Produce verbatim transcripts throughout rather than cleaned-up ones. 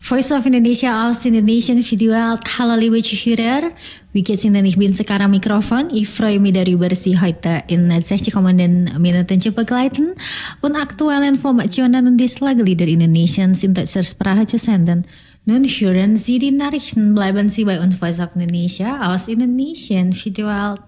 Voice of Indonesia aus Indonesian Videowelt. Hallo liebe Zuhörer, wie geht's Ihnen? Ich bin sekarang Mikrofon. Ich freue mich darüber, Sie heute in sechzig kommenden Minuten zu begleiten und aktuelle Informationen und Dislagelieder Indonesiens in deutscher Sprache zu senden. Nun hören Sie die Nachrichten, bleiben Sie bei uns Voice of Indonesia aus Indonesian Videowelt.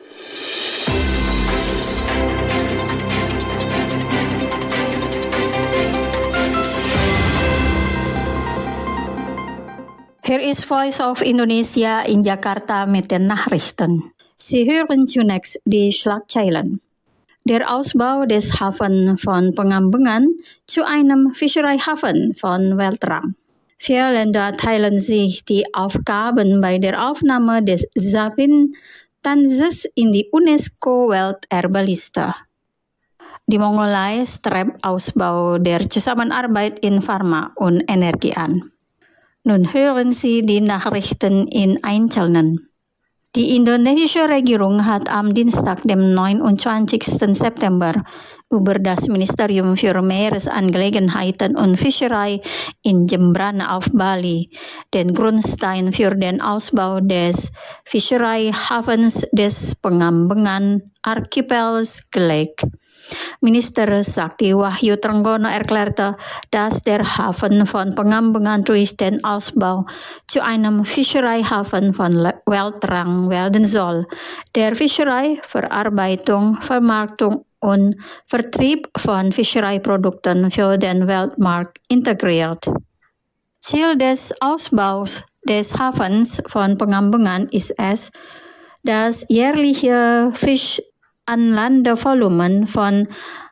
Hier ist Voice of Indonesia in Jakarta mit den Nachrichten. Sie hören zunächst die Schlagzeilen. Der Ausbau des Hafen von Pengambangan zu einem Fischereihafen von Weltrang. Vier Länder teilen sich die Aufgaben bei der Aufnahme des Zapin-Tanzes in die UNESCO-Welterbeliste. Die Mongolei strebt Ausbau der Zusammenarbeit in Pharma und Energie an. Nun hören Sie die Nachrichten in Einzelnen. Die indonesische Regierung hat am Dienstag, dem neunundzwanzigsten September, über das Ministerium für Meeresangelegenheiten und Fischerei in Jembrana auf Bali den Grundstein für den Ausbau des Fischereihafens des Pengambangan Archipels gelegt. Minister Sakti Wahyu Trenggono erklärte, dass der Hafen von Pengambangan durch den Ausbau zu einem Fischereihafen von Weltrang werden soll, der Fischerei, Verarbeitung, Vermarktung und Vertrieb von Fischereiprodukten für den Weltmarkt integriert. Ziel des Ausbaus des Hafens von Pengambangan ist es, das jährliche Fisch Anlandevolumen von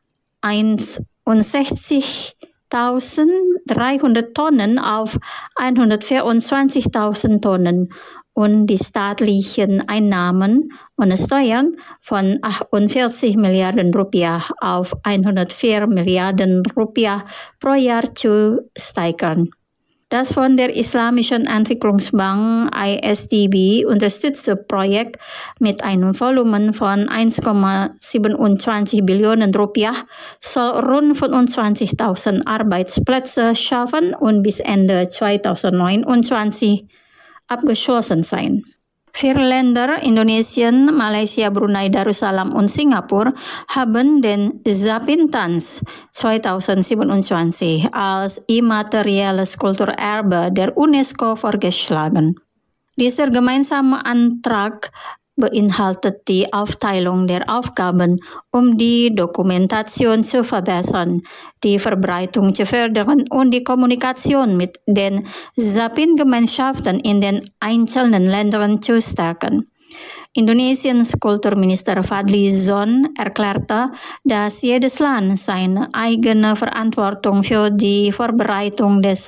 einundsechzigtausenddreihundert Tonnen auf hundertvierundzwanzigtausend Tonnen und die staatlichen Einnahmen und Steuern von achtundvierzig Milliarden Rupiah auf hundertvier Milliarden Rupiah pro Jahr zu steigern. Das von der Islamischen Entwicklungsbank I S D B unterstützte Projekt mit einem Volumen von eins Komma siebenundzwanzig Billionen Rupiah soll rund fünfundzwanzigtausend Arbeitsplätze schaffen und bis Ende zweitausendneunundzwanzig abgeschlossen sein. Vier Länder, Indonesien, Malaysia, Brunei, Darussalam und Singapur, haben den Zapin-Tanz zweitausendsiebenundzwanzig als immaterielles Kulturerbe der UNESCO vorgeschlagen. Dieser gemeinsame Antrag beinhaltet die Aufteilung der Aufgaben, um die Dokumentation zu verbessern, die Verbreitung zu fördern und die Kommunikation mit den Zapin-Gemeinschaften in den einzelnen Ländern zu stärken. Indonesiens Kulturminister Fadli Zon erklärte, dass jedes Land seine eigene Verantwortung für die Vorbereitung des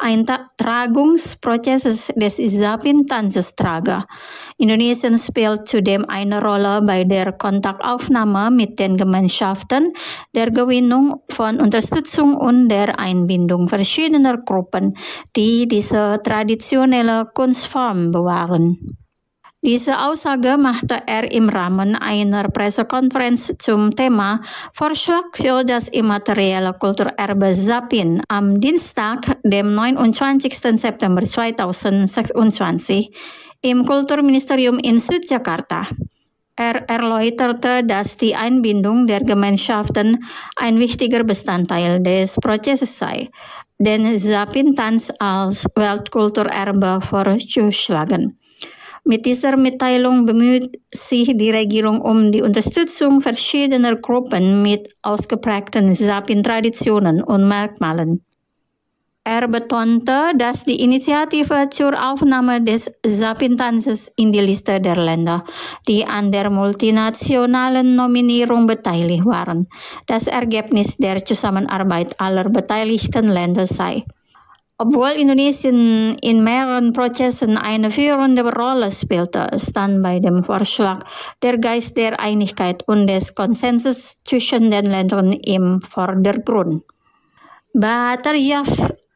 Eintragungsprozesses des Zapin-Tanzes trage. Indonesien spielt zudem eine Rolle bei der Kontaktaufnahme mit den Gemeinschaften, der Gewinnung von Unterstützung und der Einbindung verschiedener Gruppen, die diese traditionelle Kunstform bewahren. Diese Aussage machte er im Rahmen einer Pressekonferenz zum Thema Vorschlag für das immaterielle Kulturerbe Zapin am Dienstag, dem neunundzwanzigsten September zweitausendsechsundzwanzig, im Kulturministerium in Südjakarta. Er erläuterte, dass die Einbindung der Gemeinschaften ein wichtiger Bestandteil des Prozesses sei, den Zapin-Tanz als Weltkulturerbe vorzuschlagen. Mit dieser Mitteilung bemüht sich die Regierung um die Unterstützung verschiedener Gruppen mit ausgeprägten Zapin-Traditionen und Merkmalen. Er betonte, dass die Initiative zur Aufnahme des Zapin-Tanzes in die Liste der Länder, die an der multinationalen Nominierung beteiligt waren, das Ergebnis der Zusammenarbeit aller beteiligten Länder sei. Obwohl Indonesien in mehreren Prozessen eine führende Rolle spielte, stand bei dem Vorschlag der Geist der Einigkeit und des Konsensus zwischen den Ländern im Vordergrund. Batarjaf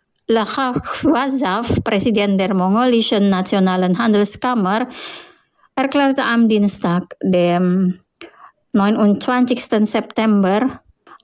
Lakhwazav, Präsident der mongolischen Nationalen Handelskammer, erklärte am Dienstag, dem neunundzwanzigsten September,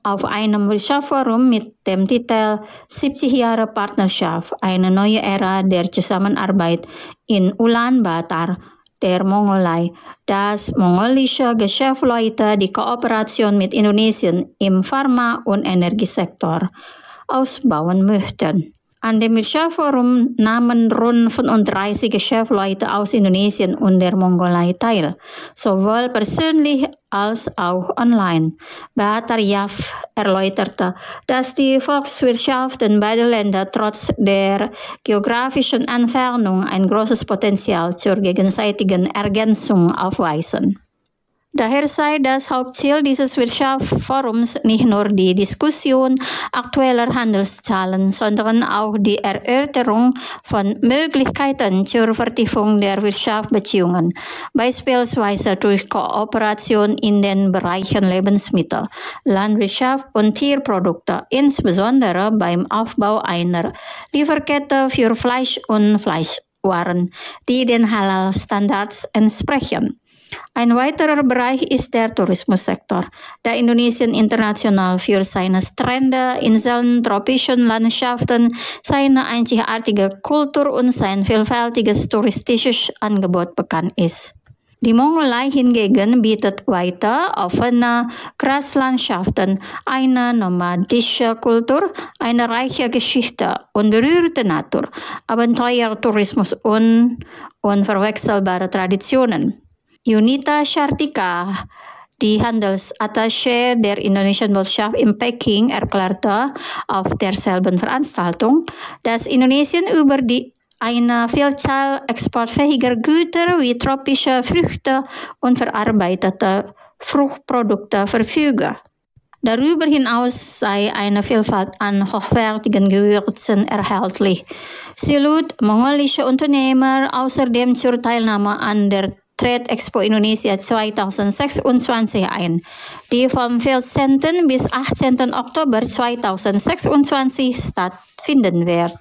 auf einem Wirtschaftsforum mit dem Titel siebzig Jahre Partnerschaft, eine neue Ära der Zusammenarbeit in Ulaanbaatar, der Mongolei, dass mongolische Geschäftsleute die Kooperation mit Indonesien im Pharma- und Energiesektor ausbauen möchten. An dem Wirtschaftsforum nahmen rund fünfunddreißig Geschäftsleute aus Indonesien und der Mongolei teil, sowohl persönlich als auch online. Baatar Yaf erläuterte, dass die Volkswirtschaften beider Länder trotz der geografischen Entfernung ein großes Potenzial zur gegenseitigen Ergänzung aufweisen. Daher sei das Hauptziel dieses Wirtschaftsforums nicht nur die Diskussion aktueller Handelszahlen, sondern auch die Erörterung von Möglichkeiten zur Vertiefung der Wirtschaftsbeziehungen, beispielsweise durch Kooperation in den Bereichen Lebensmittel, Landwirtschaft und Tierprodukte, insbesondere beim Aufbau einer Lieferkette für Fleisch und Fleischwaren, die den Halal-Standards entsprechen. Ein weiterer Bereich ist der Tourismussektor, da Indonesien international für seine Strände, Inseln, tropischen Landschaften, seine einzigartige Kultur und sein vielfältiges touristisches Angebot bekannt ist. Die Mongolei hingegen bietet weiter offene Graslandschaften, eine nomadische Kultur, eine reiche Geschichte, unberührte Natur, Abenteuertourismus und unverwechselbare Traditionen. Yunita Shartika, die Handelsattaché der indonesischen Botschaft in Peking, erklärte auf derselben Veranstaltung, dass Indonesien über die eine Vielzahl exportfähiger Güter wie tropische Früchte und verarbeitete Fruchtprodukte verfüge. Darüber hinaus sei eine Vielfalt an hochwertigen Gewürzen erhältlich. Sie lud mongolische Unternehmer außerdem zur Teilnahme an der Trade Expo Indonesia zweitausendsechsundzwanzig ein, die vom vierzehnten bis achtzehnten Oktober zweitausendsechsundzwanzig stattfinden wird,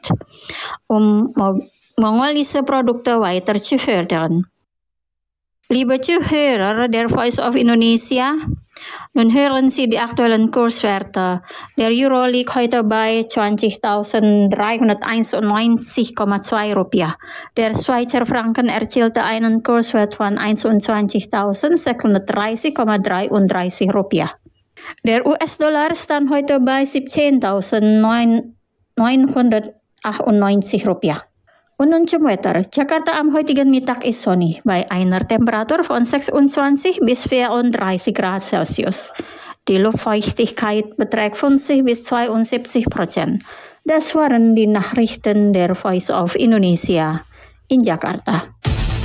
um mongolische Produkte weiter zu fördern. Liebe Zuhörer der Voice of Indonesia, nun hören Sie die aktuellen Kurswerte. Der Euro liegt heute bei zwanzigtausenddreihunderteinundneunzig Komma zwei Rupiah. Der Schweizer Franken erzielte einen Kurswert von einundzwanzigtausendsechshundertdreißig Komma dreiunddreißig Rupiah. Der U S-Dollar stand heute bei siebzehntausendneunhundertachtundneunzig Rupiah. Und nun zum Wetter. Jakarta am heutigen Mittag ist sonnig, bei einer Temperatur von sechsundzwanzig bis vierunddreißig Grad Celsius. Die Luftfeuchtigkeit beträgt fünfzig bis zweiundsiebzig Prozent. Das waren die Nachrichten der Voice of Indonesia in Jakarta.